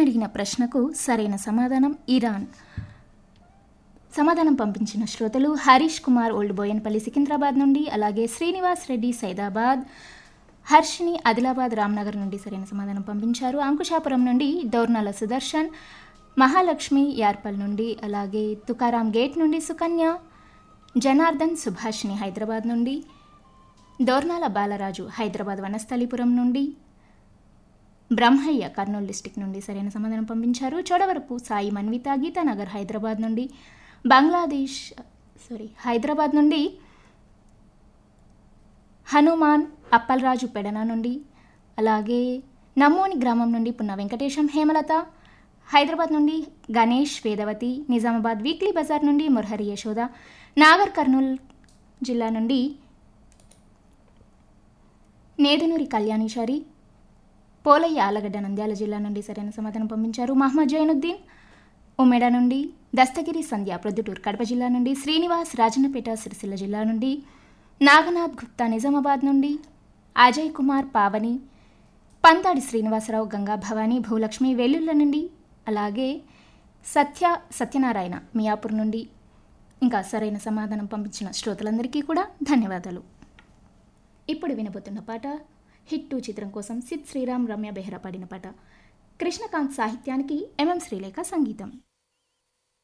అడిగిన ప్రశ్నకు సరైన సమాధానం ఇరాన్. సమాధానం పంపించిన శ్రోతలు హరీష్ కుమార్ ఓల్డ్ బోయన్పల్లి సికింద్రాబాద్ నుండి, అలాగే శ్రీనివాస్ రెడ్డి సైదాబాద్, హర్షిని ఆదిలాబాద్ రామ్నగర్ నుండి సరైన సమాధానం పంపించారు. అంకుశాపురం నుండి దౌర్నాల సుదర్శన్, మహాలక్ష్మి యార్పల్ నుండి, అలాగే తుకారాం గేట్ నుండి సుకన్య, జనార్దన్ సుభాష్ని హైదరాబాద్ నుండి, దౌర్నాల బాలరాజు హైదరాబాద్ వనస్థలిపురం నుండి, బ్రహ్మయ్య కర్నూలు డిస్టిక్ నుండి సరైన సమాధానం పంపించారు. చోడవరపు సాయి మన్విత గీతానగర్ హైదరాబాద్ నుండి, హైదరాబాద్ నుండి హనుమాన్ అప్పలరాజు పెడన నుండి, అలాగే నమ్మోని గ్రామం నుండి పున్న వెంకటేశం హేమలత, హైదరాబాద్ నుండి గణేష్ వేదవతి, నిజామాబాద్ వీక్లీ బజార్ నుండి మురహరి యశోద, నాగర్ కర్నూల్ జిల్లా నుండి నేదునూరి కళ్యాణీశ్వరి, పోలయ్య ఆలగడ్డ నంద్యాల జిల్లా నుండి సరైన సమాధానం పంపించారు. మహమ్మద్ జైనుద్దీన్ ఉమెడ నుండి, దస్తగిరి సంధ్య ప్రొద్దుటూరు కడప జిల్లా నుండి, శ్రీనివాస్ రాజన్నపేట సిరిసిల్ల జిల్లా నుండి, నాగనాథ్ గుప్తా నిజామాబాద్ నుండి, అజయ్ కుమార్ పావని, పంతాడి శ్రీనివాసరావు గంగా భవానీ భూలక్ష్మి వెల్లుల్ల నుండి, అలాగే సత్యనారాయణ మియాపూర్ నుండి. ఇంకా సరైన సమాధానం పంపించిన శ్రోతలందరికీ కూడా ధన్యవాదాలు. ఇప్పుడు వినబోతున్న పాట హిట్ 2 చిత్రం కోసం సిద్ శ్రీరామ్ రమ్య బెహ్రా పాడిన పాట. కృష్ణకాంత్ సాహిత్యానికి ఎంఎం శ్రీలేఖ సంగీతం.